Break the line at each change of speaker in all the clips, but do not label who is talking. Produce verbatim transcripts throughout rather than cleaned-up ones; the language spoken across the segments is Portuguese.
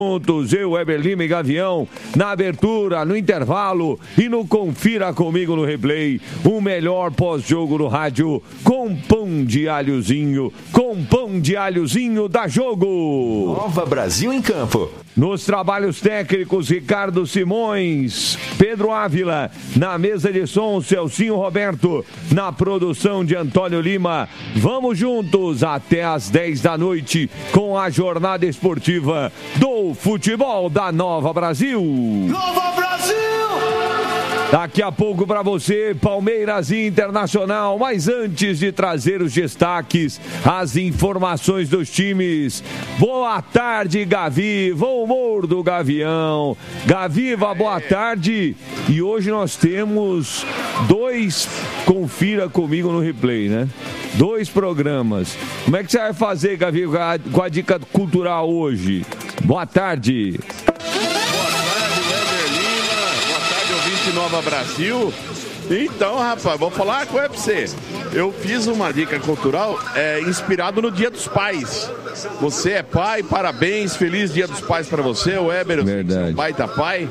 Juntos, eu, Weber Lima e Gavião, na abertura, no intervalo e no Confira Comigo no Replay, o melhor pós-jogo no rádio, com pão de alhozinho, com pão de alhozinho da Jogo.
Nova Brasil em Campo.
Nos trabalhos técnicos, Ricardo Simões, Pedro Ávila, na mesa de som, Celcinho Roberto, na produção de Antônio Lima. Vamos juntos até às dez da noite com a jornada esportiva do futebol da Nova Brasil.
Nova Brasil!
Daqui a pouco para você, Palmeiras e Internacional. Mas antes de trazer os destaques, as informações dos times. Boa tarde, Gavi. Bom humor do Gavião. Gaviva, boa tarde. E hoje nós temos dois Confira Comigo no Replay, né? Dois programas. Como é que você vai fazer, Gavi, com a dica cultural hoje? Boa tarde.
Nova Brasil. Então, rapaz, vou falar uma coisa pra você. Eu fiz uma dica cultural é, inspirado no Dia dos Pais. Você é pai, parabéns, feliz Dia dos Pais pra você, o Weber,
verdade.
Baita pai.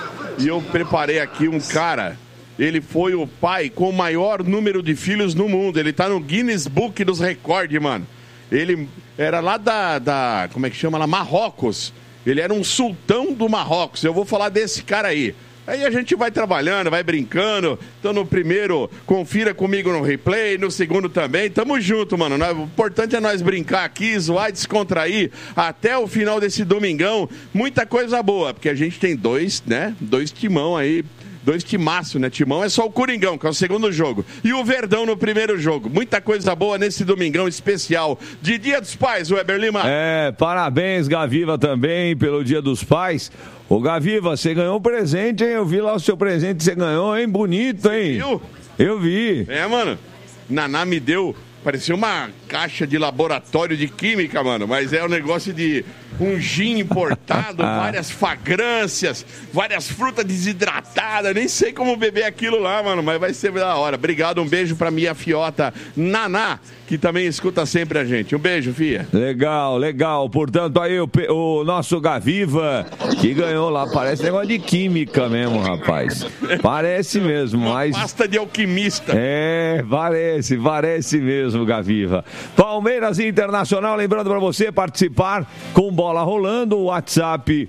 E eu preparei aqui um cara, ele foi o pai com o maior número de filhos no mundo. Ele tá no Guinness Book dos Recordes, mano. Ele era lá da, da, como é que chama lá? Marrocos. Ele era um sultão do Marrocos. Eu vou falar desse cara aí. Aí a gente vai trabalhando, vai brincando. Então no primeiro, confira comigo no replay, no segundo também. Tamo junto, mano. O importante é nós brincar aqui, zoar, descontrair até o final desse domingão. Muita coisa boa, porque a gente tem dois, né? Dois timão aí. Dois timaços, né? Timão é só o Coringão, que é o segundo jogo. E o Verdão no primeiro jogo. Muita coisa boa nesse domingão especial de Dia dos Pais, Weber Lima.
É, parabéns, Gaviva, também, pelo Dia dos Pais. Ô, Gaviva, você ganhou um presente, hein? Eu vi lá o seu presente que você ganhou, hein? Bonito, hein?
Você viu?
Eu vi.
É, mano. Naná me deu... Parecia uma caixa de laboratório de química, mano. Mas é um negócio de um gin importado, várias fragrâncias, várias frutas desidratadas. Nem sei como beber aquilo lá, mano. Mas vai ser da hora. Obrigado, um beijo pra minha fiota Naná, que também escuta sempre a gente. Um beijo, fia.
Legal, legal. Portanto, aí o, o nosso Gaviva, que ganhou lá. Parece negócio de química mesmo, rapaz. Parece mesmo,
uma
mas...
pasta de alquimista.
É, parece, parece mesmo, Gaviva. Palmeiras e Internacional, lembrando para você participar com bola rolando, o WhatsApp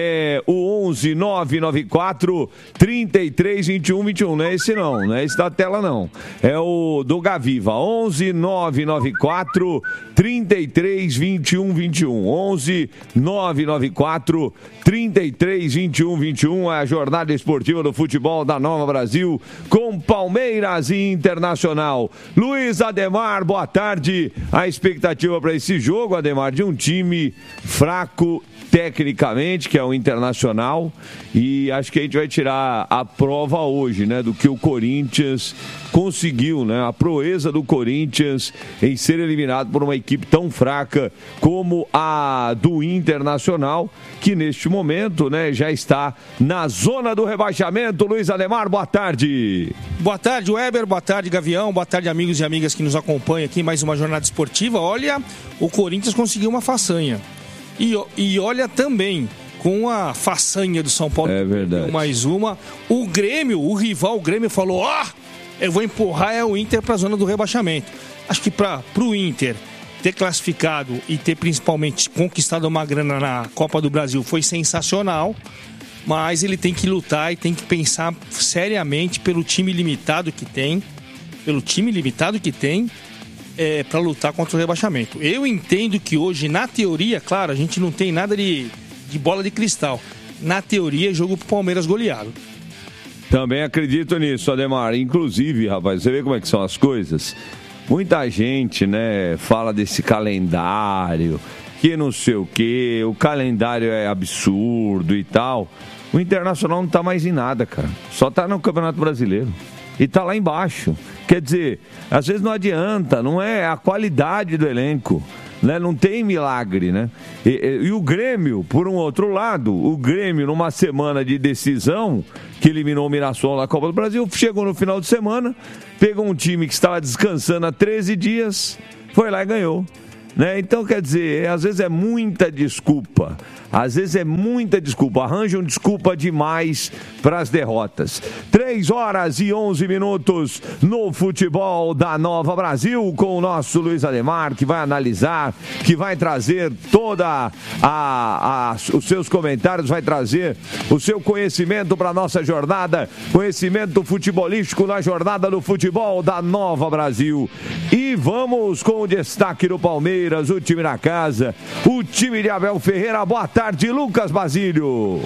é o onze nove nove quatro, trinta e três, vinte e um, vinte e um, não é esse não, não é esse da tela não, é o do Gaviva, onze nove nove quatro, trinta e três, vinte e um, vinte e um, onze nove nove quatro, trinta e três, vinte e um, vinte e um, é a jornada esportiva do futebol da Nova Brasil, com Palmeiras e Internacional. Luiz Ademar, boa tarde. A expectativa para esse jogo, Ademar, de um time fraco tecnicamente, que é o Internacional, e acho que a gente vai tirar a prova hoje, né, do que o Corinthians conseguiu, né, a proeza do Corinthians em ser eliminado por uma equipe tão fraca como a do Internacional, que neste momento, né, já está na zona do rebaixamento. Luiz Ademar, boa tarde.
Boa tarde, Weber, boa tarde, Gavião, boa tarde, amigos e amigas que nos acompanham aqui em mais uma jornada esportiva. Olha, o Corinthians conseguiu uma façanha. E, e olha também, com a façanha do São Paulo,
é verdade,
mais uma, o Grêmio, o rival, o Grêmio falou, ó, oh, eu vou empurrar é o Inter para a zona do rebaixamento. Acho que para o Inter ter classificado e ter principalmente conquistado uma grana na Copa do Brasil foi sensacional, mas ele tem que lutar e tem que pensar seriamente pelo time limitado que tem, pelo time limitado que tem, É, para lutar contra o rebaixamento. Eu entendo que hoje, na teoria, claro, a gente não tem nada de, de bola de cristal. Na teoria, é jogo pro Palmeiras goleado.
Também acredito nisso, Ademar. Inclusive, rapaz, você vê como é que são as coisas? Muita gente, né, fala desse calendário, que não sei o quê, o calendário é absurdo e tal. O Internacional não tá mais em nada, cara. Só tá no Campeonato Brasileiro. E tá lá embaixo. Quer dizer, às vezes não adianta, não é a qualidade do elenco, né? Não tem milagre, né? E, e, e o Grêmio, por um outro lado, o Grêmio numa semana de decisão, que eliminou o Mirassol na Copa do Brasil, chegou no final de semana, pegou um time que estava descansando há treze dias, foi lá e ganhou. Né? Então, quer dizer, às vezes é muita desculpa. Às vezes é muita desculpa, arranjam desculpa demais para as derrotas. três horas e onze minutos no futebol da Nova Brasil, com o nosso Luiz Ademar, que vai analisar, que vai trazer toda a, a os seus comentários, vai trazer o seu conhecimento para a nossa jornada, conhecimento futebolístico na jornada do futebol da Nova Brasil. E vamos com o destaque do Palmeiras, o time da casa, o time de Abel Ferreira. Boa tarde, Lucas Basílio.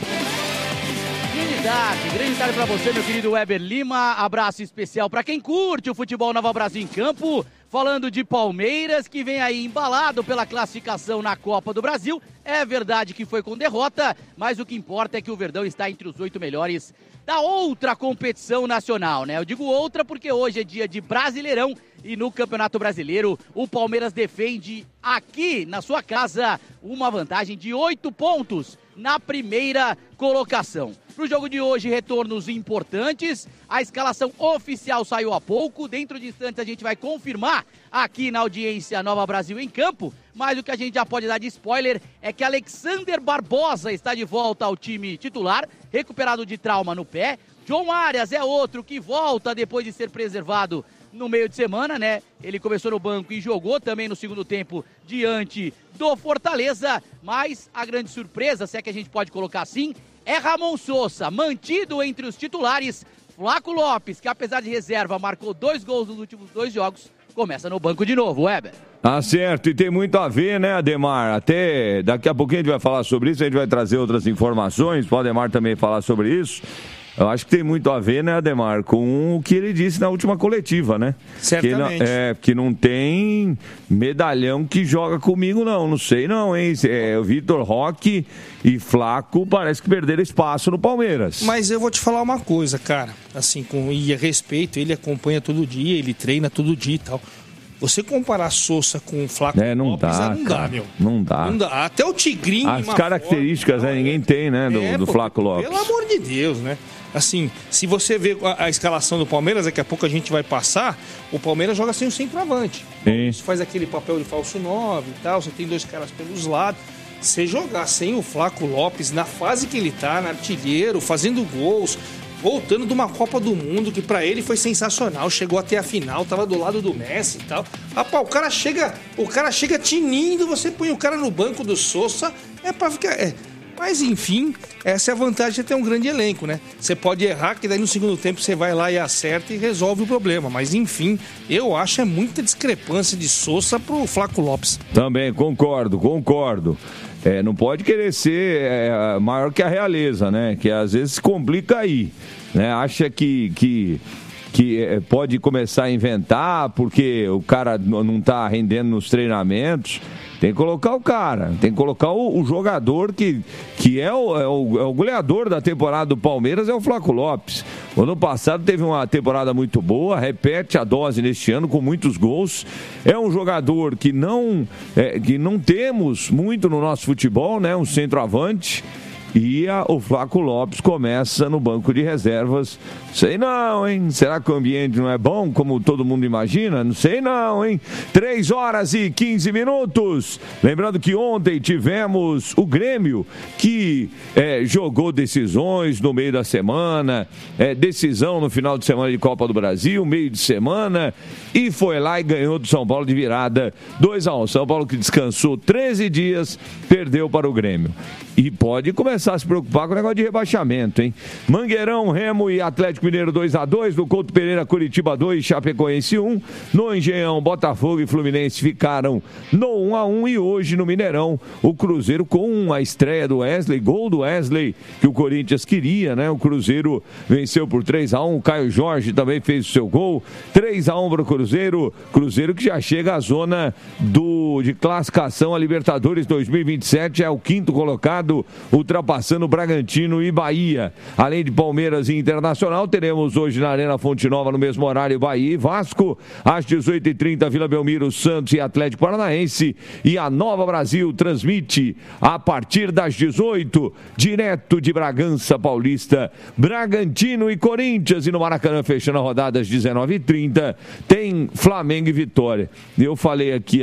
Grande tarde, grande tarde para você, meu querido Weber Lima. Abraço especial para quem curte o futebol Nova Brasil em campo. Falando de Palmeiras, que vem aí embalado pela classificação na Copa do Brasil. É verdade que foi com derrota, mas o que importa é que o Verdão está entre os oito melhores da outra competição nacional, né? Eu digo outra porque hoje é dia de Brasileirão e no Campeonato Brasileiro o Palmeiras defende aqui na sua casa uma vantagem de oito pontos na primeira colocação. Para o jogo de hoje, retornos importantes. A escalação oficial saiu há pouco. Dentro de instantes a gente vai confirmar aqui na audiência Nova Brasil em campo. Mas o que a gente já pode dar de spoiler é que Alexander Barbosa está de volta ao time titular, recuperado de trauma no pé. John Arias é outro que volta depois de ser preservado no meio de semana, né? Ele começou no banco e jogou também no segundo tempo diante do Fortaleza. Mas a grande surpresa, se é que a gente pode colocar assim, é Ramon Sousa, mantido entre os titulares. Flaco Lopes, que apesar de reserva marcou dois gols nos últimos dois jogos, começa no banco de novo, Weber.
Tá certo, e tem muito a ver, né, Ademar? Até daqui a pouquinho a gente vai falar sobre isso, a gente vai trazer outras informações, o Ademar também falar sobre isso. Eu acho que tem muito a ver, né, Ademar, com o que ele disse na última coletiva, né?
Certamente.
Que não, é, que não tem medalhão que joga comigo, não. Não sei, não, hein? É, o Vitor Roque e Flaco parece que perderam espaço no Palmeiras.
Mas eu vou te falar uma coisa, cara. Assim, com e a respeito, ele acompanha todo dia, ele treina todo dia e tal. Você comparar Sousa com o Flaco
é, não
Lopes,
dá,
não
cara,
dá, meu.
Não dá.
Não dá. Até o Tigrinho...
As características, forma, né? Ninguém tem, né, do, é, do Flaco Lopes.
Pelo amor de Deus, né? Assim, se você vê a, a escalação do Palmeiras, daqui a pouco a gente vai passar, o Palmeiras joga sem o centroavante. Isso faz aquele papel de falso nove e tal, você tem dois caras pelos lados. Você jogar sem o Flaco Lopes, na fase que ele tá, na artilheiro, fazendo gols, voltando de uma Copa do Mundo, que pra ele foi sensacional, chegou até a final, tava do lado do Messi e tal. Rapaz, o cara chega, o cara chega tinindo, você põe o cara no banco do Sousa, é pra ficar... É. Mas, enfim, essa é a vantagem de ter um grande elenco, né? Você pode errar, que daí no segundo tempo você vai lá e acerta e resolve o problema. Mas, enfim, eu acho é muita discrepância de Sousa pro Flaco Lopes.
Também, concordo, concordo. É, não pode querer ser é, maior que a realeza, né? Que às vezes se complica aí, né? Acha que... que... que pode começar a inventar porque o cara não está rendendo nos treinamentos. Tem que colocar o cara, tem que colocar o, o jogador que, que é, o, é, o, é o goleador da temporada do Palmeiras, é o Flaco Lopes. O ano passado teve uma temporada muito boa, repete a dose neste ano com muitos gols. É um jogador que não, é, que não temos muito no nosso futebol, né? Um centroavante. E a, o Flaco Lopes começa no banco de reservas. Sei não, hein? Será que o ambiente não é bom, como todo mundo imagina? Não sei não, hein? três horas e quinze minutos. Lembrando que ontem tivemos o Grêmio, que é, jogou decisões no meio da semana, é, decisão no final de semana de Copa do Brasil, meio de semana, e foi lá e ganhou do São Paulo de virada dois a um. São Paulo, que descansou treze dias, perdeu para o Grêmio. E pode começar a se preocupar com o negócio de rebaixamento, hein? Mangueirão, Remo e Atlético Mineiro dois a dois, no Couto Pereira, Curitiba dois, Chapecoense um, no Engenhão, Botafogo e Fluminense ficaram no um a um, e hoje no Mineirão, o Cruzeiro com a estreia do Wesley, gol do Wesley, que o Corinthians queria, né? O Cruzeiro venceu por três a um, o Caio Jorge também fez o seu gol, três a um para o Cruzeiro, Cruzeiro que já chega à zona do, de classificação a Libertadores dois mil e vinte e sete, é o quinto colocado, ultrapassando Bragantino e Bahia. Além de Palmeiras e Internacional, teremos hoje na Arena Fonte Nova, no mesmo horário, Bahia e Vasco. Às dezoito e trinta, Vila Belmiro, Santos e Atlético Paranaense. E a Nova Brasil transmite a partir das dezoito, direto de Bragança Paulista, Bragantino e Corinthians. E no Maracanã, fechando a rodada às dezenove e trinta, tem Flamengo e Vitória. Eu falei aqui até as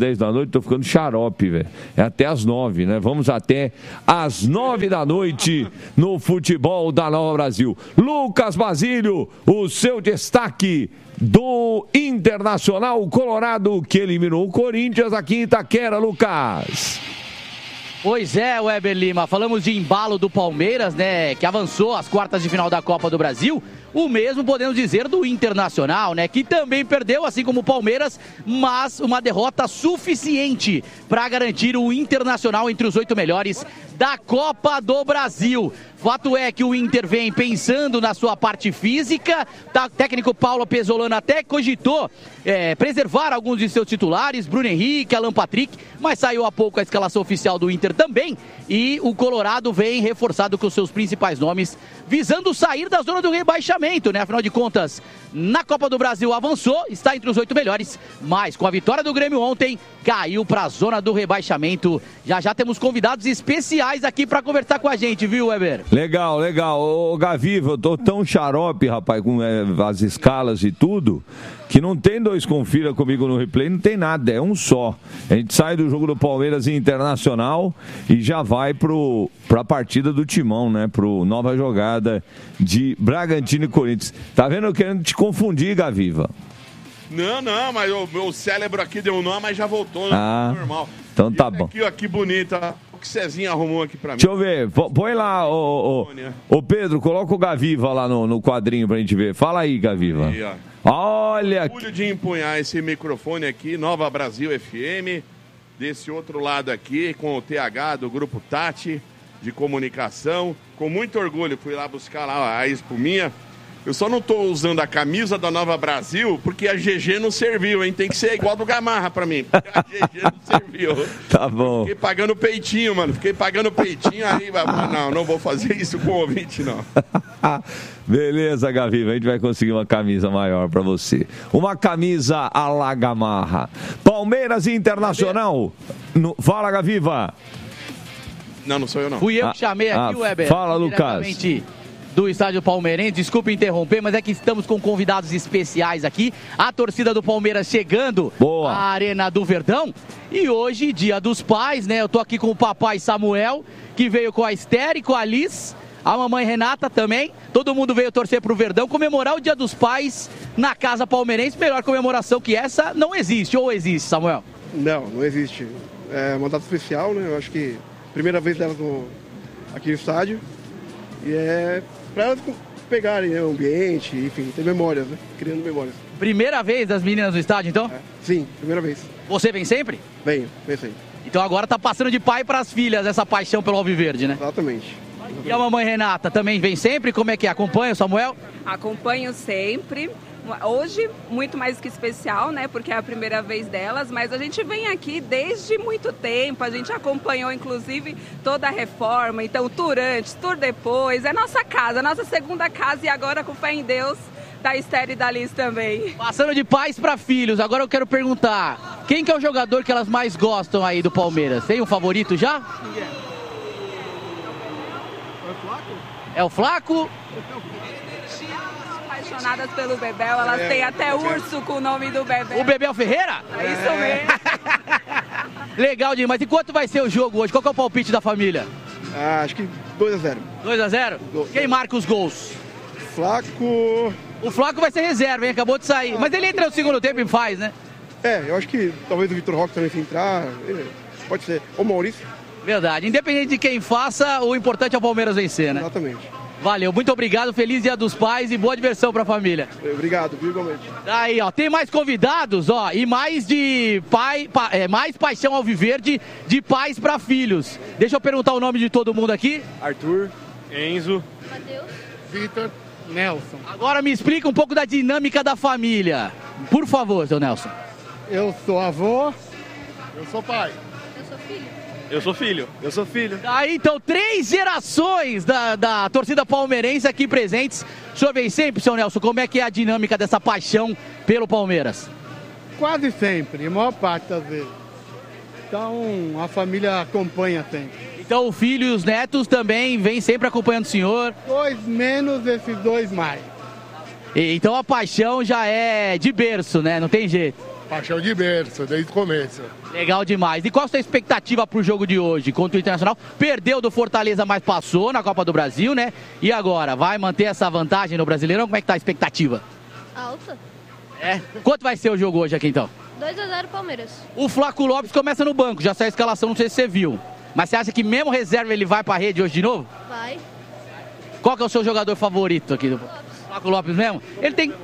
dez da noite, tô ficando xarope, velho. É até às nove, né? Vamos até às nove da noite no futebol da Nova Brasil. Lucas Basílio, o seu destaque do Internacional Colorado, que eliminou o Corinthians aqui em Itaquera, Lucas.
Pois é, Weber Lima, falamos de embalo do Palmeiras, né, que avançou às quartas de final da Copa do Brasil. O mesmo podemos dizer do Internacional, né, que também perdeu, assim como o Palmeiras, mas uma derrota suficiente para garantir o Internacional entre os oito melhores da Copa do Brasil. Fato é que o Inter vem pensando na sua parte física. O técnico Paulo Pezzolano até cogitou é, preservar alguns de seus titulares, Bruno Henrique, Alan Patrick, mas saiu há pouco a escalação oficial do Inter também. E o Colorado vem reforçado com seus principais nomes, visando sair da zona do rebaixamento, né? Afinal de contas, na Copa do Brasil avançou, está entre os oito melhores, mas com a vitória do Grêmio ontem, caiu para a zona do rebaixamento. Já já temos convidados especiais aqui para conversar com a gente, viu, Weber?
Legal, legal. Ô, Gaviva, eu tô tão xarope, rapaz, com é, as escalas e tudo, que não tem dois confira comigo no replay, não tem nada, é um só. A gente sai do jogo do Palmeiras e Internacional e já vai pro, pra partida do Timão, né? Pro nova jogada de Bragantino e Corinthians. Tá vendo? Eu querendo te confundir, Gaviva.
Não, não, mas o meu cérebro aqui deu um nó, mas já voltou,
ah,
normal.
Então tá bom.
Aqui, ó, que bonita. O que Cezinha arrumou aqui pra mim.
Deixa eu ver. Põe lá, ô, ô, ô Pedro, coloca o Gaviva lá no, no quadrinho pra gente ver. Fala aí, Gaviva. Aí, ó. Olha.
Orgulho de empunhar esse microfone aqui, Nova Brasil F M. Desse outro lado aqui, com o T H do Grupo Tati, de comunicação. Com muito orgulho, fui lá buscar lá a espuminha. Eu só não tô usando a camisa da Nova Brasil porque a G G não serviu, hein? Tem que ser igual do Gamarra pra mim. A G G não serviu.
Tá bom.
Fiquei pagando peitinho, mano. Fiquei pagando peitinho aí. Não, não vou fazer isso com o ouvinte, não.
Beleza, Gaviva. A gente vai conseguir uma camisa maior pra você. Uma camisa à la Gamarra. Palmeiras e Internacional. No... Fala, Gaviva.
Não, não sou eu, não.
Fui eu que chamei
ah,
aqui, ah, Weber.
Fala, Lucas.
Do estádio Palmeirense, desculpa interromper, mas é que estamos com convidados especiais aqui, a torcida do Palmeiras chegando
Boa.
à Arena do Verdão, e hoje, dia dos pais, né, eu tô aqui com o papai Samuel, que veio com a Esther e com a Liz, a mamãe Renata também, todo mundo veio torcer pro Verdão, comemorar o dia dos pais na casa palmeirense. Melhor comemoração que essa não existe, ou existe, Samuel?
Não, não existe. É uma data especial, né, eu acho que primeira vez delas no, aqui no estádio, e é para elas pegarem, né, o ambiente, enfim, ter memórias, né? Criando memórias.
Primeira vez das meninas no estádio, então?
É, sim, primeira vez.
Você vem sempre?
Venho, vem sempre.
Então agora tá passando de pai para as filhas essa paixão pelo Alviverde, né?
Exatamente.
E a mamãe Renata também vem sempre? Como é que é? Acompanha o Samuel?
Acompanho sempre. Hoje, muito mais que especial, né? Porque é a primeira vez delas, mas a gente vem aqui desde muito tempo, a gente acompanhou, inclusive, toda a reforma, então, tour antes, tour depois, é nossa casa, nossa segunda casa, e agora, com fé em Deus, da Esther e da Liz também.
Passando de pais para filhos, agora eu quero perguntar, quem que é o jogador que elas mais gostam aí do Palmeiras? Tem um favorito já?
Quem é? É o Flaco?
É o Flaco?
Apaixonadas pelo Bebel, elas
é,
têm até urso com o nome do Bebel.
O Bebel Ferreira?
É isso mesmo.
Legal demais. E quanto vai ser o jogo hoje? Qual que é o palpite da família?
Ah, acho que dois a zero.
dois a zero? Quem marca os gols?
Flaco...
O Flaco vai ser reserva, hein? Acabou de sair. Mas ele entra no segundo tempo e faz, né?
É, eu acho que talvez o Vitor Roque também se entrar, pode ser. Ou Maurício.
Verdade. Independente de quem faça, o importante é o Palmeiras vencer, né?
Exatamente.
Valeu, muito obrigado, feliz Dia dos Pais e boa diversão pra família.
Obrigado, igualmente.
Aí, ó, tem mais convidados, ó, e mais de pai, pa, é, mais paixão alviverde de pais pra filhos. Deixa eu perguntar o nome de todo mundo aqui.
Arthur, Enzo,
Matheus,
Vitor, Nelson.
Agora me explica um pouco da dinâmica da família. Por favor, seu Nelson.
Eu sou avô, eu sou pai.
eu sou filho.
Eu sou filho. Eu sou filho.
Aí, então, três gerações da, da torcida palmeirense aqui presentes. O senhor vem sempre, seu Nelson, como é que é a dinâmica dessa paixão pelo Palmeiras?
Quase sempre, a maior parte das vezes. Então, a família acompanha sempre.
Então, o filho e os netos também vêm sempre acompanhando o senhor?
Dois menos, esses dois mais.
E, então, a paixão já é de berço, né? Não tem jeito.
paixão de berço, desde o começo.
Legal demais. E qual a sua expectativa pro jogo de hoje contra o Internacional? Perdeu do Fortaleza, mas passou na Copa do Brasil, né? E agora, vai manter essa vantagem no Brasileirão? Como é que tá a expectativa?
Alta.
É? Quanto vai ser o jogo hoje aqui, então?
dois a zero Palmeiras.
O Flaco Lopes começa no banco, já saiu a escalação, não sei se você viu. Mas você acha que mesmo reserva ele vai pra rede hoje de novo?
Vai.
Qual que é o seu jogador favorito aqui do Flaco Lopes mesmo? Ele tem...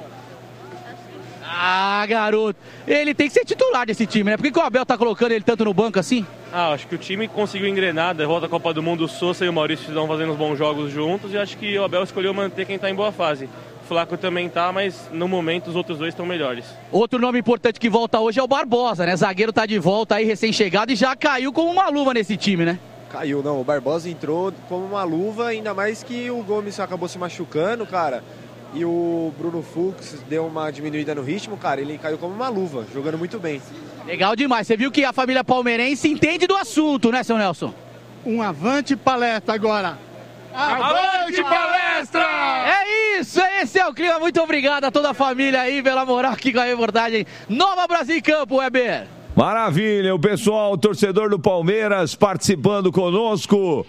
Ah, garoto. Ele tem que ser titular desse time, né? Por que, que o Abel tá colocando ele tanto no banco assim?
Ah, acho que o time conseguiu engrenar, derrota a Copa do Mundo, o Sousa e o Maurício estão fazendo uns bons jogos juntos e acho que o Abel escolheu manter quem tá em boa fase. O Flaco também tá, mas no momento os outros dois estão melhores.
Outro nome importante que volta hoje é o Barbosa, né? Zagueiro tá de volta aí, recém-chegado, e já caiu como uma luva nesse time, né?
Caiu, não. O Barbosa entrou como uma luva, ainda mais que o Gomes acabou se machucando, cara. E o Bruno Fux deu uma diminuída no ritmo, cara. Ele caiu como uma luva, jogando muito bem.
Legal demais. Você viu que a família palmeirense entende do assunto, né, seu Nelson?
Um avante palestra agora.
Avante palestra! É isso, esse é o clima. Muito obrigado a toda a família aí pela moral aqui com a reportagem Nova Brasil em Campo, Weber.
Maravilha, o pessoal, o torcedor do Palmeiras participando conosco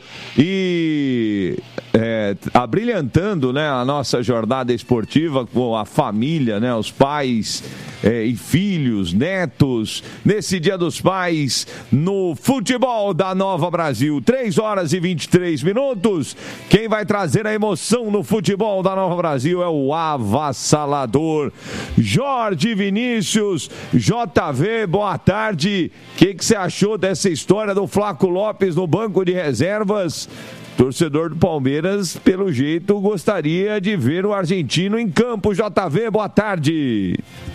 e é, abrilhantando, né, a nossa jornada esportiva com a família, né, os pais é, e filhos, netos, nesse Dia dos Pais, no futebol da Nova Brasil, três horas e vinte e três minutos. Quem vai trazer a emoção no futebol da Nova Brasil é o avassalador Jorge Vinícius. J V, boa tarde. O que você achou dessa história do Flaco Lopes no banco de reservas? Torcedor do Palmeiras, pelo jeito, gostaria de ver o argentino em campo. J V, boa tarde.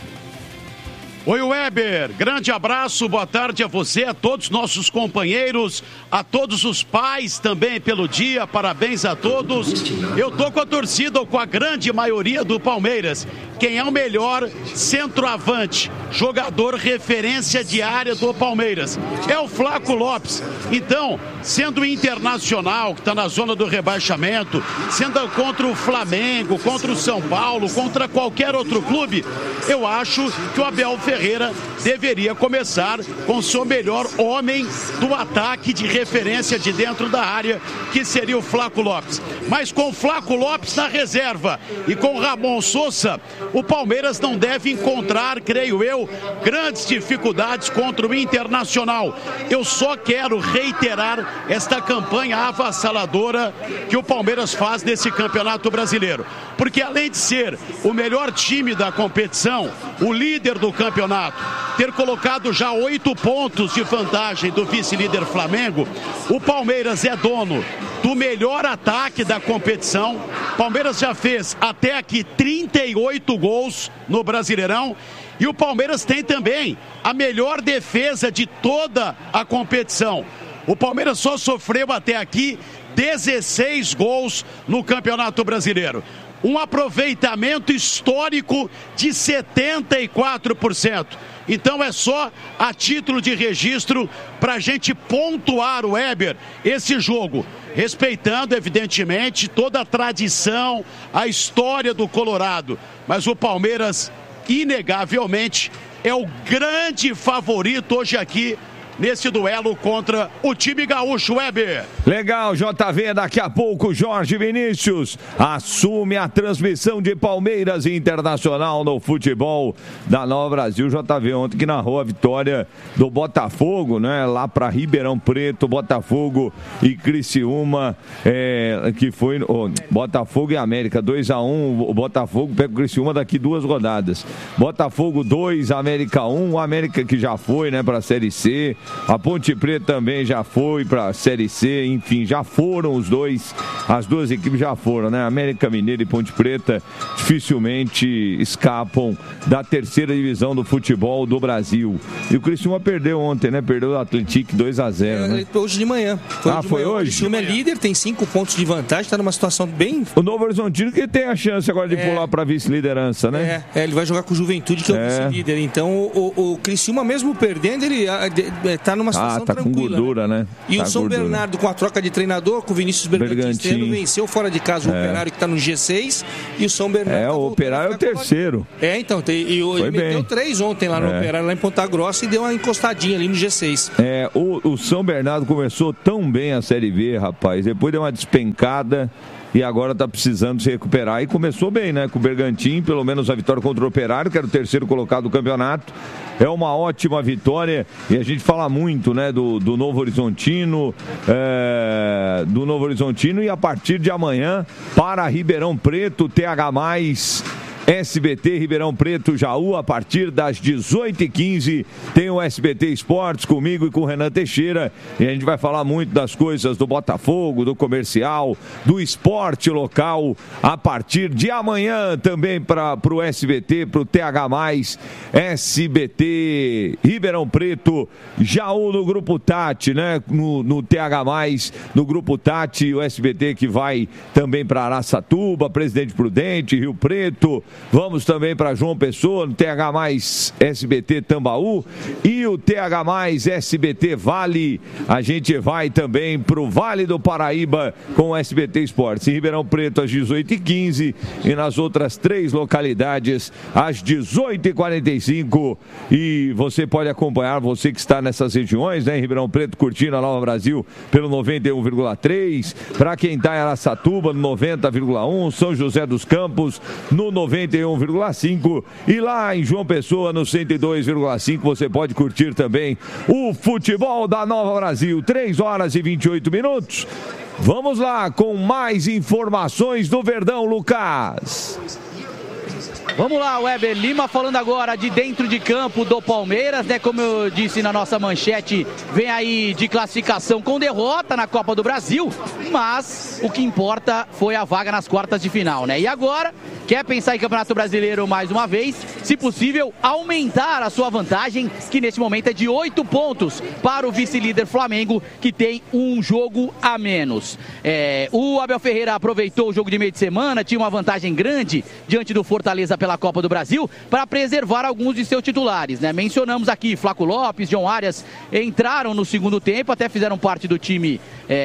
Oi, Weber, grande abraço, boa tarde a você, a todos os nossos companheiros, a todos os pais também pelo dia, parabéns a todos. Eu tô com a torcida, ou com a grande maioria do Palmeiras. Quem é o melhor centroavante, jogador referência diária do Palmeiras? É o Flaco Lopes. Então, sendo o Internacional, que está na zona do rebaixamento, sendo contra o Flamengo, contra o São Paulo, contra qualquer outro clube, eu acho que o Abel Ferreira deveria começar com o seu melhor homem do ataque de referência de dentro da área, que seria o Flaco Lopes. Mas com o Flaco Lopes na reserva e com o Ramon Sousa, o Palmeiras não deve encontrar, creio eu, grandes dificuldades contra o Internacional. Eu só quero reiterar esta campanha avassaladora que o Palmeiras faz nesse Campeonato Brasileiro. Porque além de ser o melhor time da competição, o líder do campeonato, ter colocado já oito pontos de vantagem do vice-líder Flamengo, o Palmeiras é dono do melhor ataque da competição. Palmeiras já fez até aqui trinta e oito gols no Brasileirão. E o Palmeiras tem também a melhor defesa de toda a competição. O Palmeiras só sofreu até aqui dezesseis gols no Campeonato Brasileiro. Um aproveitamento histórico de setenta e quatro por cento. Então é só a título de registro para a gente pontuar, o Weber, esse jogo, respeitando evidentemente toda a tradição, a história do Colorado. Mas o Palmeiras, inegavelmente, é o grande favorito hoje aqui nesse duelo contra o time gaúcho, Weber.
Legal, J V, daqui a pouco Jorge Vinícius assume a transmissão de Palmeiras e Internacional no futebol da Nova Brasil. J V ontem que narrou a vitória do Botafogo, né, lá para Ribeirão Preto, Botafogo e Criciúma, é, que foi oh, Botafogo e América, dois a um, o Botafogo pega o Criciúma daqui duas rodadas. Botafogo dois, América um, o América que já foi, né, para a Série C. A Ponte Preta também já foi para a Série C, enfim, já foram os dois, as duas equipes já foram, né? América Mineiro e Ponte Preta dificilmente escapam da terceira divisão do futebol do Brasil. E o Criciúma perdeu ontem, né? Perdeu o Atlético dois a zero, né?
Hoje de manhã. Foi
ah,
de
foi
manhã.
hoje?
O Criciúma é líder, tem cinco pontos de vantagem, está numa situação bem...
O Novo Horizontino que tem a chance agora de é. pular para vice-liderança, né?
É, é, ele vai jogar com o Juventude, que é o é. vice-líder. Então, o, o, o Criciúma mesmo perdendo, ele... tá numa situação
ah, tá
tranquila.
com gordura, né? né?
E
tá
o São
gordura.
Bernardo, com a troca de treinador, com o Vinícius Bergantin, venceu fora de casa o
é.
Operário, que está no G seis, e o São Bernardo...
É, o Operário é o terceiro.
É, então, tem, e o, ele meteu três ontem lá no é. Operário, lá em Ponta Grossa, e deu uma encostadinha ali no G seis.
É, o, o São Bernardo começou tão bem a Série B, rapaz, depois deu uma despencada... E agora está precisando se recuperar. E começou bem, né? Com o Bergantin, pelo menos a vitória contra o Operário, que era o terceiro colocado do campeonato. É uma ótima vitória. E a gente fala muito, né? Do, do Novo Horizontino. É, do Novo Horizontino. E a partir de amanhã, para Ribeirão Preto, T H mais... S B T Ribeirão Preto, Jaú, a partir das dezoito e quinze, tem o S B T Esportes comigo e com o Renan Teixeira, e a gente vai falar muito das coisas do Botafogo, do comercial, do esporte local, a partir de amanhã também para o S B T, para o T H mais, S B T Ribeirão Preto, Jaú no Grupo Tati, né, no, no T H mais, no Grupo Tati, o S B T que vai também para Araçatuba, Presidente Prudente, Rio Preto. Vamos também para João Pessoa, no T H mais S B T Tambaú e o T H mais S B T Vale. A gente vai também para o Vale do Paraíba com o S B T Esportes. Em Ribeirão Preto às dezoito e quinze e nas outras três localidades às dezoito e quarenta e cinco. E você pode acompanhar, você que está nessas regiões, né? Em Ribeirão Preto, curtindo a Nova Brasil pelo noventa e um vírgula três. Para quem está em Araçatuba, no noventa vírgula um. São José dos Campos, no noventa e um vírgula cinco, e lá em João Pessoa no cento e dois vírgula cinco você pode curtir também o futebol da Nova Brasil. Três horas e vinte e oito minutos. Vamos lá com mais informações do Verdão, Lucas.
Vamos lá, Weber Lima falando agora de dentro de campo do Palmeiras, né? Como eu disse na nossa manchete, vem aí de classificação com derrota na Copa do Brasil, mas o que importa foi a vaga nas quartas de final, né? E agora, quer pensar em Campeonato Brasileiro mais uma vez, se possível, aumentar a sua vantagem, que neste momento é de oito pontos para o vice-líder Flamengo, que tem um jogo a menos. É, o Abel Ferreira aproveitou o jogo de meio de semana, tinha uma vantagem grande diante do Fortaleza pela Copa do Brasil, para preservar alguns de seus titulares, né? Mencionamos aqui Flaco Lopes, John Arias, entraram no segundo tempo, até fizeram parte do time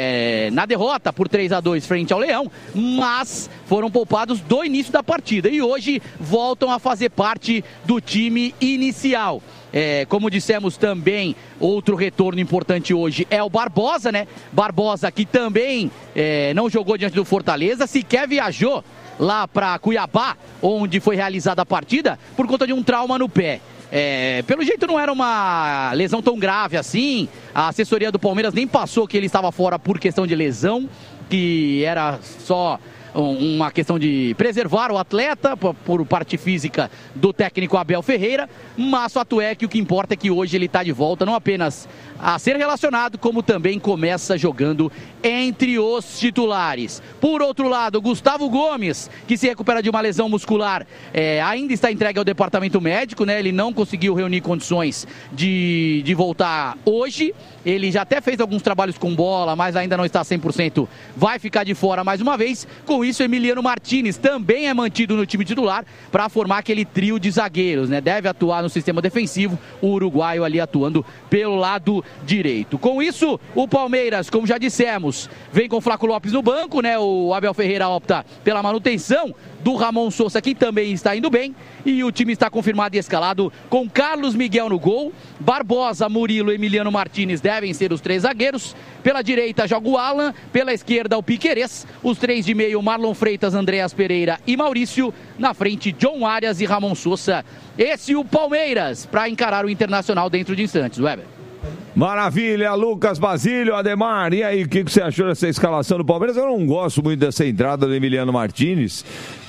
é, na derrota por três a dois frente ao Leão, mas foram poupados do início da partida e hoje voltam a fazer parte do time inicial. É, como dissemos também, outro retorno importante hoje é o Barbosa, né? Barbosa que também é, não jogou diante do Fortaleza, sequer viajou lá para Cuiabá, onde foi realizada a partida, por conta de um trauma no pé. É, pelo jeito não era uma lesão tão grave assim, a assessoria do Palmeiras nem passou que ele estava fora por questão de lesão, que era só uma questão de preservar o atleta por parte física do técnico Abel Ferreira, mas o fato é que o que importa é que hoje ele está de volta, não apenas a ser relacionado, como também começa jogando entre os titulares. Por outro lado, Gustavo Gomes, que se recupera de uma lesão muscular, é, ainda está entregue ao departamento médico, né? Ele não conseguiu reunir condições de, de voltar hoje. Ele já até fez alguns trabalhos com bola, mas ainda não está cem por cento, vai ficar de fora mais uma vez. Com isso, Emiliano Martínez também é mantido no time titular para formar aquele trio de zagueiros, né? Deve atuar no sistema defensivo, o uruguaio ali atuando pelo lado direito. Com isso, o Palmeiras, como já dissemos, vem com o Flaco Lopes no banco, né? O Abel Ferreira opta pela manutenção do Ramon Sousa, que também está indo bem, e o time está confirmado e escalado com Carlos Miguel no gol, Barbosa, Murilo, Emiliano Martínez devem ser os três zagueiros. Pela direita joga o Alan, pela esquerda o Piquerez, os três de meio Marlon Freitas, Andreas Pereira e Maurício, na frente John Arias e Ramon Sousa. Esse o Palmeiras para encarar o Internacional dentro de instantes. Weber.
Maravilha, Lucas Basílio, Ademar, e aí, o que, que você achou dessa escalação do Palmeiras? Eu não gosto muito dessa entrada do Emiliano Martínez,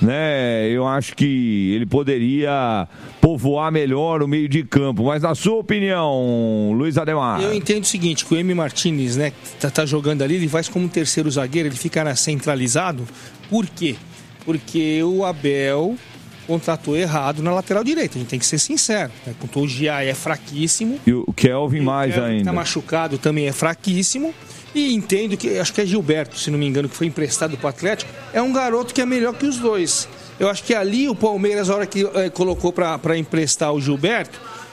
né? Eu acho que ele poderia povoar melhor o meio de campo, mas na sua opinião, Luiz Ademar?
Eu entendo o seguinte, que o Emi Martínez, né, tá, tá jogando ali, ele faz como terceiro zagueiro, ele fica centralizado. Por quê? Porque o Abel contratou errado na lateral direita, a gente tem que ser sincero, né? O Gia é fraquíssimo.
E o Kelvin mais
Kelvin
ainda.
Tá machucado, também é fraquíssimo. E entendo que, acho que é Gilberto, se não me engano, que foi emprestado para o Atlético, é um garoto que é melhor que os dois. Eu acho que ali o Palmeiras, a hora que é, colocou para emprestar o Gilberto,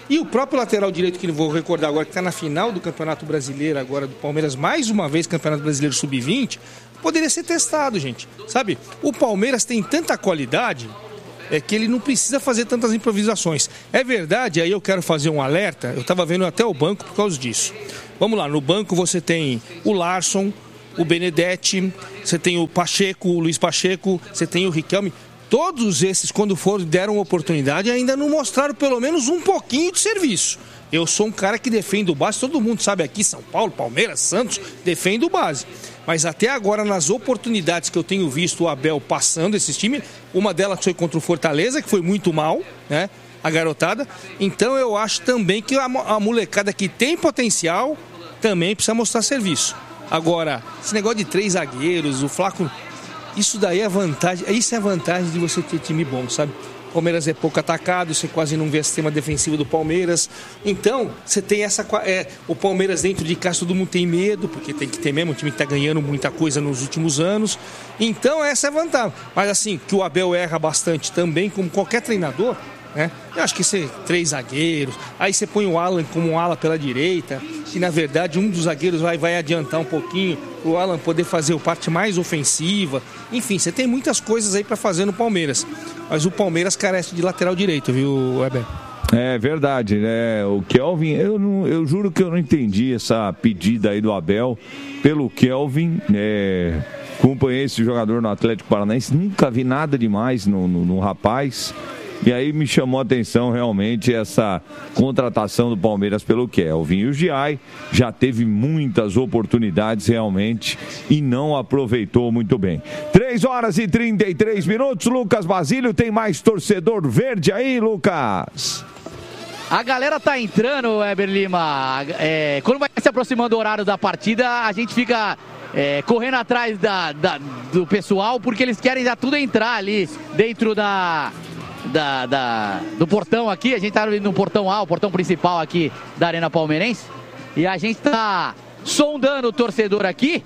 E o próprio lateral direito, que não vou recordar agora, que está na final do Campeonato Brasileiro agora do Palmeiras, mais uma vez Campeonato Brasileiro sub vinte, poderia ser testado, gente. Sabe, o Palmeiras tem tanta qualidade é, que ele não precisa fazer tantas improvisações. É verdade, aí eu quero fazer um alerta, eu estava vendo até o banco por causa disso. Vamos lá, no banco você tem o Larson, o Benedetti, você tem o Pacheco, o Luiz Pacheco, você tem o Riquelme. Todos esses, quando foram, deram oportunidade, ainda não mostraram pelo menos um pouquinho de serviço. Eu sou um cara que defende o base, todo mundo sabe aqui, São Paulo, Palmeiras, Santos, defende o base. Mas até agora, nas oportunidades que eu tenho visto o Abel passando esses times, uma delas foi contra o Fortaleza, que foi muito mal, né, a garotada. Então eu acho também que a, a molecada que tem potencial também precisa mostrar serviço. Agora, esse negócio de três zagueiros, o Flaco... Isso daí é vantagem, isso é vantagem de você ter time bom, sabe? O Palmeiras é pouco atacado, você quase não vê o sistema defensivo do Palmeiras. Então, você tem essa... É, o Palmeiras dentro de casa, todo mundo tem medo, porque tem que ter mesmo, o time que tá ganhando muita coisa nos últimos anos. Então, essa é a vantagem. Mas assim, que o Abel erra bastante também, como qualquer treinador, né? Eu acho que você três zagueiros, aí você põe o Alan como um ala pela direita, que na verdade um dos zagueiros vai, vai adiantar um pouquinho, o Alan poder fazer a parte mais ofensiva. Enfim, você tem muitas coisas aí para fazer no Palmeiras, mas o Palmeiras carece de lateral direito, viu, Weber?
É verdade, né? O Kelvin, eu, não, eu juro que eu não entendi essa pedida aí do Abel pelo Kelvin, é, acompanhei esse jogador no Atlético Paranaense, nunca vi nada demais no, no, no rapaz. E aí me chamou a atenção realmente essa contratação do Palmeiras pelo Kelvin. E o Giai já teve muitas oportunidades realmente e não aproveitou muito bem. três horas e trinta e três minutos, Lucas Basílio, tem mais torcedor verde aí, Lucas?
A galera tá entrando, Weber Lima. É, quando vai se aproximando do horário da partida, a gente fica... É, correndo atrás da, da, do pessoal, porque eles querem já tudo entrar ali dentro da... Da, da, do portão aqui, a gente tá no portão A, o portão principal aqui da Arena Palmeirense, e a gente tá sondando o torcedor aqui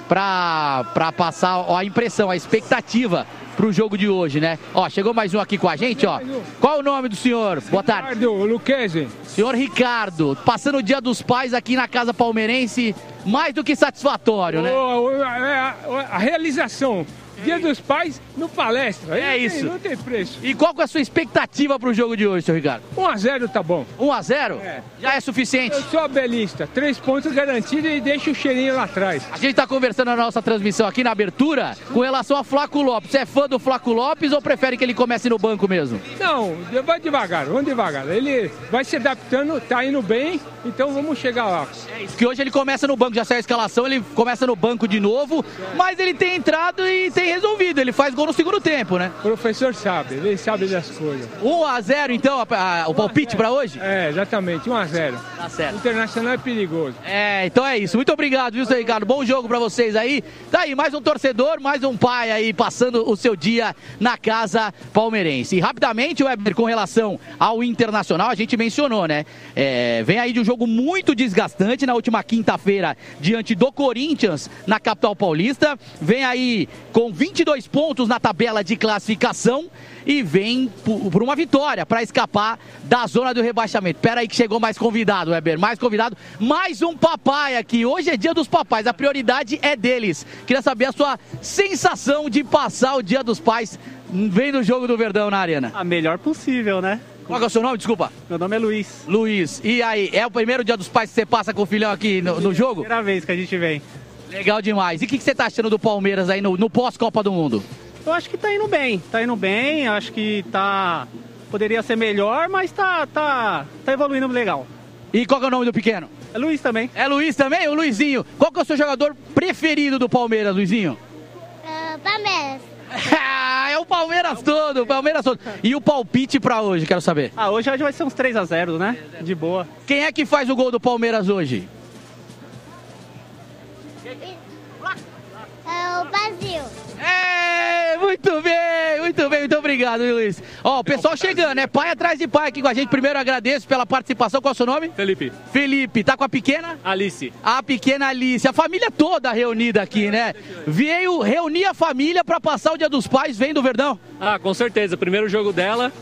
pra, pra passar ó, a impressão, a expectativa pro jogo de hoje, né? Ó, chegou mais um aqui com a gente, ó. Qual é o nome do senhor? Boa tarde.
Ricardo Luquezzi.
Senhor Ricardo, passando o Dia dos Pais aqui na Casa Palmeirense, mais do que satisfatório, né?
Oh, a, a, a realização. Dia dos Pais no Palestra.
É
não
isso.
Tem, não tem preço.
E qual que é a sua expectativa pro jogo de hoje, seu Ricardo?
um a zero tá bom.
um a zero?
É.
Já é suficiente?
Eu sou abelista. Três pontos garantidos e deixa o cheirinho lá atrás.
A gente tá conversando na nossa transmissão aqui na abertura com relação a Flaco Lopes. Você é fã do Flaco Lopes ou prefere que ele comece no banco mesmo?
Não, vai devagar, vamos devagar. Ele vai se adaptando, tá indo bem, então vamos chegar lá.
É isso, que hoje ele começa no banco, já saiu a escalação, ele começa no banco de novo, mas ele tem entrado e tem resolvido, ele faz gol no segundo tempo, né?
O professor sabe, ele sabe das coisas.
um a zero então, a, a, o palpite pra hoje?
É, exatamente, um a zero.
Tá certo.
O Internacional é perigoso.
É, então é isso. Muito obrigado, viu, seu Ricardo? Bom jogo pra vocês aí. Tá aí, mais um torcedor, mais um pai aí passando o seu dia na Casa Palmeirense. E rapidamente, Weber, com relação ao Internacional, a gente mencionou, né? É, vem aí de um jogo muito desgastante na última quinta-feira diante do Corinthians na capital paulista. Vem aí com vinte e dois pontos na tabela de classificação e vem por uma vitória para escapar da zona do rebaixamento. Pera aí que chegou mais convidado, Weber, mais convidado, mais um papai aqui. Hoje é dia dos papais, a prioridade é deles. Queria saber a sua sensação de passar o dia dos pais vendo o jogo do Verdão na arena.
A melhor possível, né?
Qual é o seu nome? Desculpa.
Meu nome é Luiz.
Luiz. E aí, é o primeiro dia dos pais que você passa com o filhão aqui no, no jogo?
Primeira vez que a gente vem.
Legal demais. E o que, que você tá achando do Palmeiras aí no, no pós-Copa do Mundo?
Eu acho que tá indo bem. Tá indo bem, acho que tá... Poderia ser melhor, mas tá, tá, tá evoluindo legal.
E qual que é o nome do pequeno?
É Luiz também.
É Luiz também? O Luizinho. Qual que é o seu jogador preferido do Palmeiras, Luizinho?
Uh, Palmeiras.
É o Palmeiras todo, o Palmeiras todo. E o palpite pra hoje, quero saber.
Ah, hoje, hoje vai ser uns três a zero, né? De boa.
Quem é que faz o gol do Palmeiras hoje?
É o Brasil.
É, muito bem, muito bem, muito obrigado, Luiz. Ó, o pessoal chegando, é pai atrás de pai aqui com a gente. Primeiro agradeço pela participação. Qual é o seu nome?
Felipe.
Felipe, tá com a pequena?
Alice.
A pequena Alice, a família toda reunida aqui, né? Veio reunir a família pra passar o Dia dos Pais, vem do Verdão?
Ah, com certeza, primeiro jogo dela.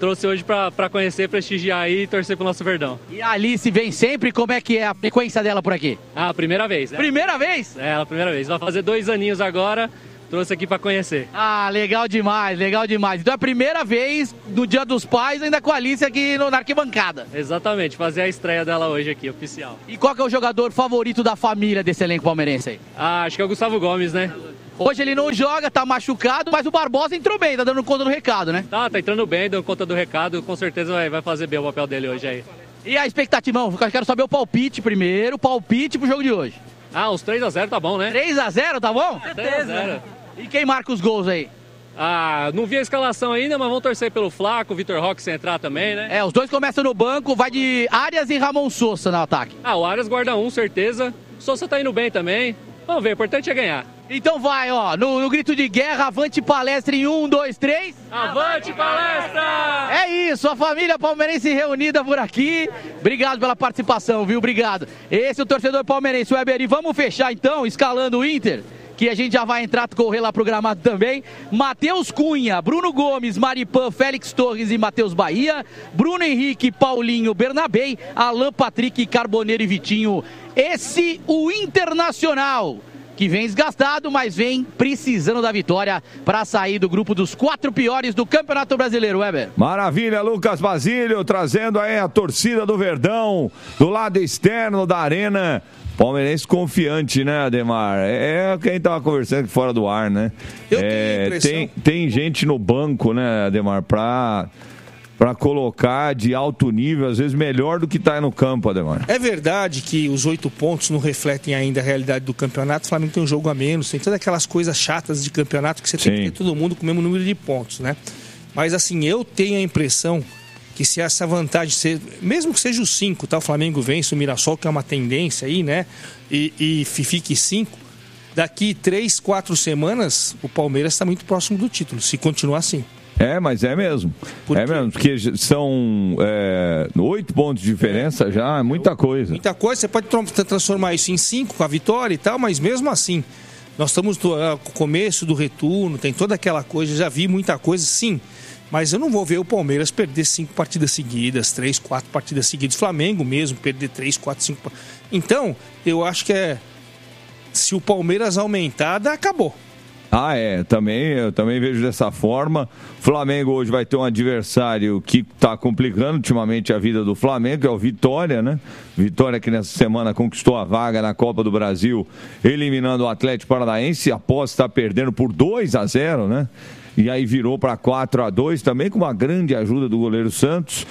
trouxe hoje pra, pra conhecer, prestigiar aí e torcer pro nosso Verdão.
E a Alice vem sempre, como é que é a frequência dela por aqui?
Ah, primeira vez. Né?
Primeira vez?
É, a primeira vez. Vai fazer dois aninhos agora, trouxe aqui pra conhecer.
Ah, legal demais, legal demais. Então é a primeira vez do Dia dos Pais, ainda com a Alice aqui no, na arquibancada.
Exatamente, fazer a estreia dela hoje aqui, oficial.
E qual que é o jogador favorito da família desse elenco palmeirense aí?
Ah, acho que é o Gustavo Gomes, né?
Hoje ele não joga, tá machucado, mas o Barbosa entrou bem, tá dando conta do recado, né?
Tá, tá entrando bem, dando conta do recado, com certeza vai, vai fazer bem o papel dele hoje aí.
E a expectativa, eu quero saber o palpite primeiro, o palpite pro jogo de hoje.
Ah, uns três a zero tá bom, né?
três a zero, tá bom?
três a zero.
E quem marca os gols aí?
Ah, não vi a escalação ainda, mas vamos torcer pelo Flaco, o Vitor Roque se entrar também, né?
É, os dois começam no banco, vai de Arias e Ramon Sousa no ataque.
Ah, o Arias guarda um, certeza. Sousa tá indo bem também. Vamos ver, o importante é ganhar.
Então vai, ó, no, no grito de guerra, avante palestra em um, dois, três.
Avante palestra!
É isso, a família palmeirense reunida por aqui. Obrigado pela participação, viu? Obrigado. Esse é o torcedor palmeirense, o Weber. E vamos fechar então, escalando o Inter, que a gente já vai entrar, correr lá programado também. Matheus Cunha, Bruno Gomes, Maripan, Félix Torres e Matheus Bahia. Bruno Henrique, Paulinho, Bernabei, Alan Patrick, Carboneiro e Vitinho. Esse, o Internacional, que vem desgastado, mas vem precisando da vitória para sair do grupo dos quatro piores do Campeonato Brasileiro, Weber.
Maravilha, Lucas Basílio, trazendo aí a torcida do Verdão, do lado externo da arena. Palmeirense confiante, né, Ademar? É quem tava conversando aqui fora do ar, né?
Eu
é,
tenho
tem, tem gente no banco, né, Ademar, pra... para colocar de alto nível, às vezes melhor do que está no campo, Ademar.
É verdade que os oito pontos não refletem ainda a realidade do campeonato. O Flamengo tem um jogo a menos, tem todas aquelas coisas chatas de campeonato que você Sim. tem que ter todo mundo com o mesmo número de pontos, né? Mas assim, eu tenho a impressão que se essa vantagem ser, mesmo que seja os cinco, tá? O Flamengo vence o Mirassol, que é uma tendência aí, né? E, e fique cinco, daqui três, quatro semanas, o Palmeiras está muito próximo do título, se continuar assim.
É, mas é mesmo. Por é mesmo, porque são é, oito pontos de diferença é. já, é muita coisa.
Muita coisa, você pode transformar isso em cinco com a vitória e tal, mas mesmo assim, nós estamos no começo do retorno, tem toda aquela coisa, já vi muita coisa, sim. Mas eu não vou ver o Palmeiras perder cinco partidas seguidas, três, quatro partidas seguidas. Flamengo mesmo, perder três, quatro, cinco. Então, eu acho que é. Se o Palmeiras aumentar, acabou.
Ah, é, também, eu também vejo dessa forma. Flamengo hoje vai ter um adversário que está complicando ultimamente a vida do Flamengo, que é o Vitória, né? Vitória que nessa semana conquistou a vaga na Copa do Brasil, eliminando o Atlético Paranaense, após estar perdendo por dois a zero, né? E aí virou para quatro a dois, também com uma grande ajuda do goleiro Santos,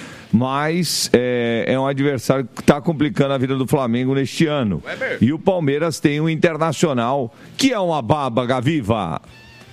mas é, é um adversário que está complicando a vida do Flamengo neste ano. Weber. E o Palmeiras tem um Internacional, que é uma baba, Gaviva.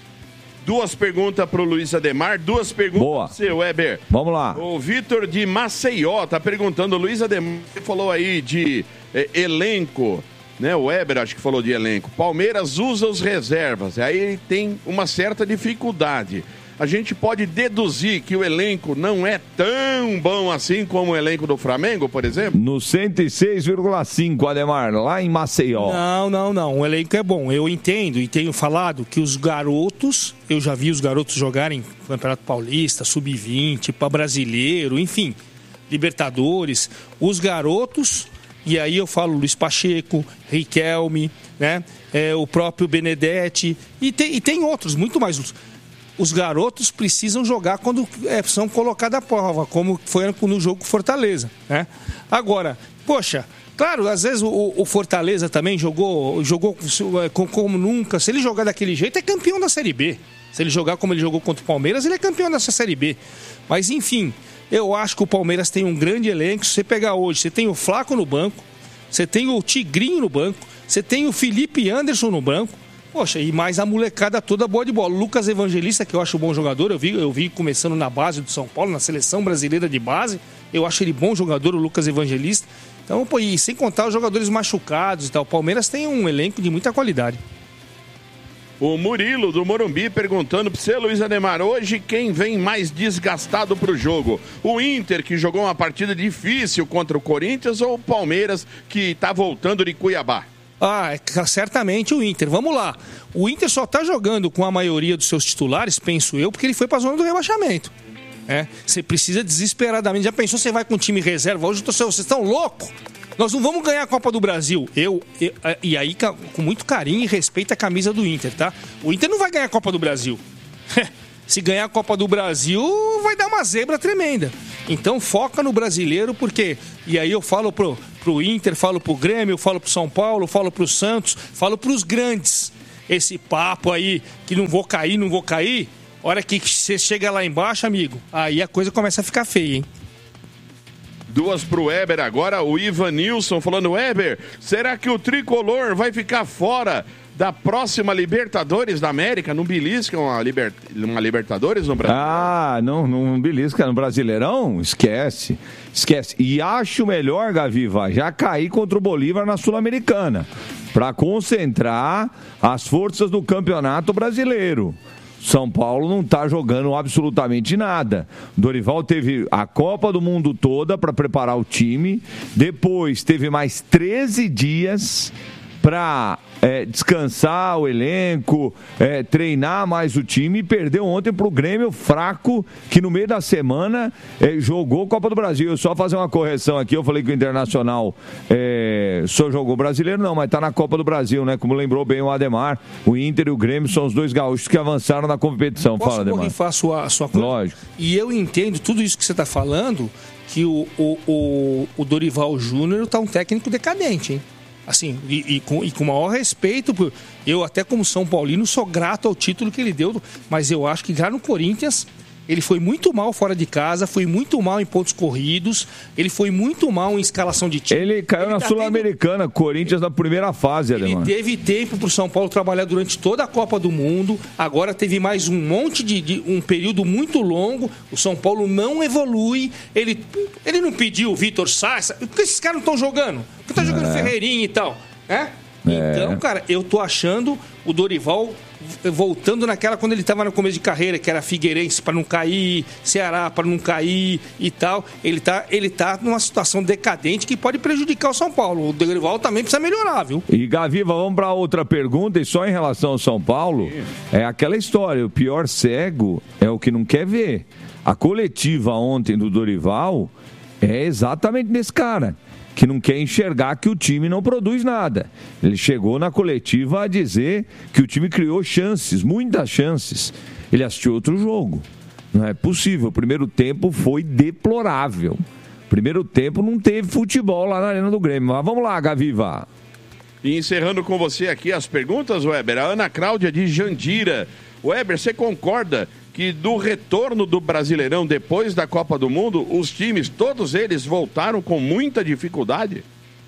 Duas perguntas para o Luiz Ademar, duas perguntas para o seu, Weber.
Vamos lá.
O Vitor de Maceió está perguntando, o Luiz Ademar falou aí de é, elenco, né? O Weber acho que falou de elenco. Palmeiras usa os reservas, aí tem uma certa dificuldade. A gente pode deduzir que o elenco não é tão bom assim como o elenco do Flamengo, por exemplo?
No cento e seis vírgula cinco, Ademar, lá em Maceió.
Não, não, não. O elenco é bom. Eu entendo e tenho falado que os garotos, eu já vi os garotos jogarem Campeonato Paulista, sub vinte, para brasileiro, enfim, Libertadores. Os garotos, e aí eu falo Luiz Pacheco, Riquelme, né? É, o próprio Benedetti, e tem, e tem outros, muito mais. Os garotos precisam jogar quando é, são colocados à prova, como foi no jogo com Fortaleza, né? Agora, poxa, claro, às vezes o, o Fortaleza também jogou, jogou como, como nunca. Se ele jogar daquele jeito, é campeão da Série B. Se ele jogar como ele jogou contra o Palmeiras, ele é campeão dessa Série B. Mas, enfim, eu acho que o Palmeiras tem um grande elenco. Se você pegar hoje, você tem o Flaco no banco, você tem o Tigrinho no banco, você tem o Felipe Anderson no banco. Poxa, e mais a molecada toda boa de bola. Lucas Evangelista, que eu acho um bom jogador, eu vi, eu vi começando na base do São Paulo, na seleção brasileira de base. Eu acho ele bom jogador, o Lucas Evangelista. Então, pô, e sem contar os jogadores machucados e tal. O Palmeiras tem um elenco de muita qualidade.
O Murilo, do Morumbi, perguntando para você, Luiz Ademar, hoje quem vem mais desgastado para o jogo? O Inter, que jogou uma partida difícil contra o Corinthians, ou o Palmeiras, que está voltando de Cuiabá?
Ah, certamente o Inter. Vamos lá. O Inter só está jogando com a maioria dos seus titulares, penso eu, porque ele foi para a zona do rebaixamento. É, você precisa desesperadamente. Já pensou, você vai com o time reserva hoje? Vocês estão loucos? Nós não vamos ganhar a Copa do Brasil. Eu, eu, e aí, com muito carinho e respeito a camisa do Inter, tá? O Inter não vai ganhar a Copa do Brasil. Se ganhar a Copa do Brasil, vai dar uma zebra tremenda. Então foca no brasileiro, porque... E aí eu falo pro, pro Inter, falo pro Grêmio, falo pro São Paulo, falo pro Santos, falo pros grandes. Esse papo aí, que não vou cair, não vou cair... Hora que você chega lá embaixo, amigo, aí a coisa começa a ficar feia, hein?
Duas pro Weber agora, o Ivan Nilson falando, Weber, será que o tricolor vai ficar fora da próxima Libertadores da América? Não belisca uma, liber... uma Libertadores no Brasil?
Ah, não, não belisca no Brasileirão? Esquece, esquece. E acho melhor, Gaviva, já cair contra o Bolívar na Sul-Americana, para concentrar as forças do Campeonato Brasileiro. São Paulo não está jogando absolutamente nada. Dorival teve a Copa do Mundo toda para preparar o time. Depois teve mais treze dias para é, descansar o elenco, é, treinar mais o time, e perdeu ontem para o Grêmio fraco, que no meio da semana é, jogou Copa do Brasil. Só fazer uma correção aqui, eu falei que o Internacional é, só jogou brasileiro, não, mas está na Copa do Brasil, né? Como lembrou bem o Ademar, o Inter e o Grêmio são os dois gaúchos que avançaram na competição.
Posso
Fala, Ademar.
Posso sua, a sua coisa?
Lógico.
E eu entendo tudo isso que você está falando, que o, o, o, o Dorival Júnior está um técnico decadente, hein? Assim, e, e, com, e com o maior respeito, eu até como São Paulino sou grato ao título que ele deu, mas eu acho que já no Corinthians ele foi muito mal fora de casa, foi muito mal em pontos corridos, ele foi muito mal em escalação de time.
Ele caiu
ele
na
tá
Sul-Americana, tendo... Corinthians na primeira fase,
Ele
Ademar.
teve tempo para o São Paulo trabalhar durante toda a Copa do Mundo, agora teve mais um monte de, de um período muito longo, o São Paulo não evolui, ele, ele não pediu o Vitor Sá, por que esses caras não estão jogando? Por que estão jogando
É.
Ferreirinha e tal? É?
É.
Então, cara, eu tô achando o Dorival voltando naquela quando ele estava no começo de carreira, que era Figueirense para não cair, Ceará para não cair e tal. Ele tá, ele tá numa situação decadente que pode prejudicar o São Paulo. O Dorival também precisa melhorar, viu?
E Gaviva, vamos para outra pergunta, e só em relação ao São Paulo, é aquela história, o pior cego é o que não quer ver. A coletiva ontem do Dorival é exatamente nesse cara, que não quer enxergar que o time não produz nada. Ele chegou na coletiva a dizer que o time criou chances, muitas chances. Ele assistiu outro jogo. Não é possível. O primeiro tempo foi deplorável. O primeiro tempo não teve futebol lá na Arena do Grêmio. Mas vamos lá, Gaviva.
E encerrando com você aqui as perguntas, Weber, a Ana Cláudia de Jandira. Weber, você concorda que do retorno do Brasileirão depois da Copa do Mundo, os times, todos eles voltaram com muita dificuldade?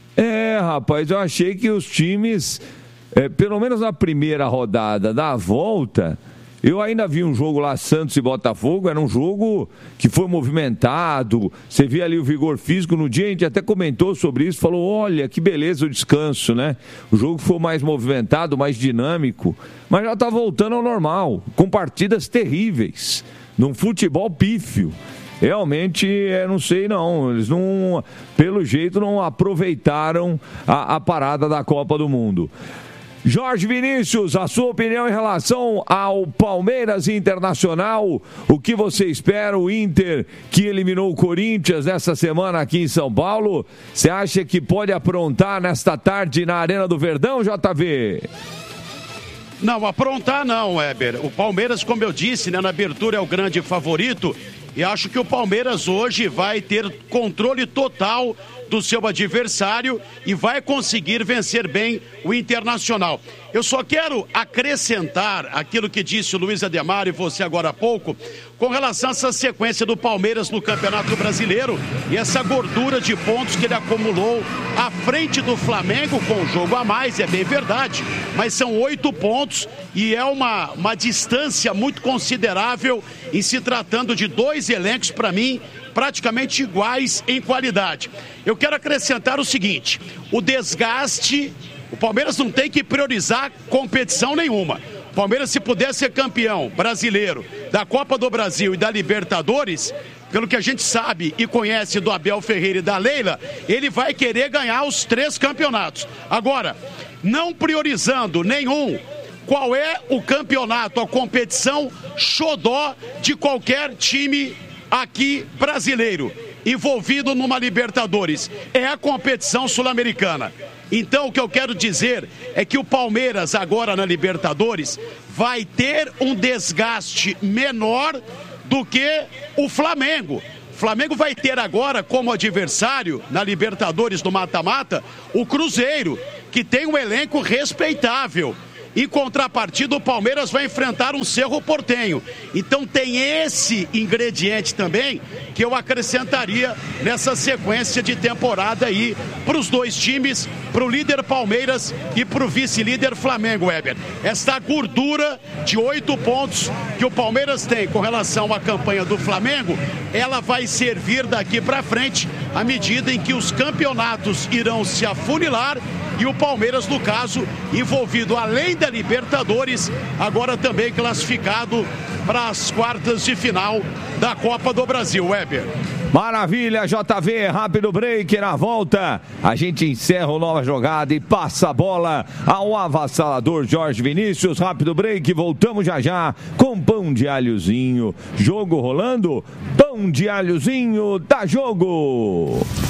É, rapaz, eu achei que os times, é, pelo menos na primeira rodada da volta, eu ainda vi um jogo lá, Santos e Botafogo, era um jogo que foi movimentado, você via ali o vigor físico, no dia a gente até comentou sobre isso, falou, olha, que beleza o descanso, né? O jogo foi mais movimentado, mais dinâmico, mas já está voltando ao normal, com partidas terríveis, num futebol pífio. Realmente, é, não sei não, eles não, pelo jeito, não aproveitaram a, a parada da Copa do Mundo. Jorge Vinícius, a sua opinião em relação ao Palmeiras Internacional, o que você espera? O Inter que eliminou o Corinthians nessa semana aqui em São Paulo, você acha que pode aprontar nesta tarde na Arena do Verdão, J V?
Não, aprontar não, Weber. O Palmeiras, como eu disse, né, na abertura é o grande favorito, e acho que o Palmeiras hoje vai ter controle total do seu adversário e vai conseguir vencer bem o Internacional. Eu só quero acrescentar aquilo que disse o Luiz Ademar e você agora há pouco, com relação a essa sequência do Palmeiras no Campeonato Brasileiro e essa gordura de pontos que ele acumulou à frente do Flamengo com o jogo a mais, é bem verdade, mas são oito pontos e é uma, uma distância muito considerável em se tratando de dois elencos, para mim, praticamente iguais em qualidade. Eu quero acrescentar o seguinte, o desgaste, o Palmeiras não tem que priorizar competição nenhuma. O Palmeiras, se puder ser campeão brasileiro da Copa do Brasil e da Libertadores, pelo que a gente sabe e conhece do Abel Ferreira e da Leila, ele vai querer ganhar os três campeonatos. Agora, não priorizando nenhum, qual é o campeonato, a competição xodó de qualquer time aqui brasileiro envolvido numa Libertadores. É a competição sul-americana. Então, o que eu quero dizer é que o Palmeiras, agora na Libertadores, vai ter um desgaste menor do que o Flamengo. O Flamengo vai ter agora como adversário, na Libertadores do mata-mata, o Cruzeiro, que tem um elenco respeitável. Em contrapartida, o Palmeiras vai enfrentar um Cerro Porteño. Então tem esse ingrediente também que eu acrescentaria nessa sequência de temporada aí para os dois times, para o líder Palmeiras e para o vice-líder Flamengo, Weber. Esta gordura de oito pontos que o Palmeiras tem com relação à campanha do Flamengo, ela vai servir daqui para frente à medida em que os campeonatos irão se afunilar e o Palmeiras, no caso, envolvido além da Libertadores, agora também classificado para as quartas de final da Copa do Brasil, Weber.
Maravilha, J V, rápido break, na volta a gente encerra o Nova Jogada e passa a bola ao avassalador Jorge Vinícius. Rápido break, voltamos já já com Pão de Alhozinho. Jogo rolando, Pão de Alhozinho, dá jogo!